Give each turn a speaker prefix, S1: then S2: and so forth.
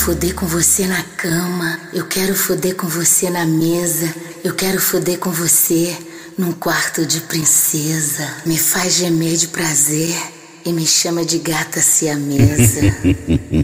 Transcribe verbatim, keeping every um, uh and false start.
S1: foder com você na cama, eu quero foder com você na mesa, eu quero foder com você num quarto de princesa. Me faz gemer de prazer e me chama de gata siamesa.